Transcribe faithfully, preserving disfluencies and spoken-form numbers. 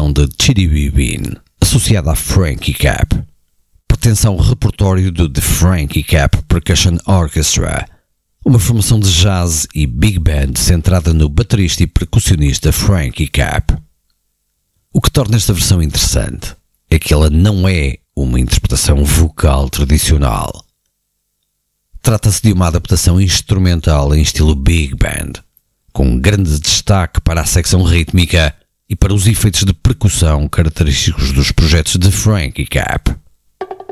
formação de Chitty Bee Bean, associada a Frankie Cap. Pertence ao repertório do The Frankie Cap Percussion Orchestra, uma formação de jazz e big band centrada no baterista e percussionista Frankie Cap. O que torna esta versão interessante é que ela não é uma interpretação vocal tradicional. Trata-se de uma adaptação instrumental em estilo big band, com grande destaque para a secção rítmica e para os efeitos de percussão característicos dos projetos de Frankie Cap.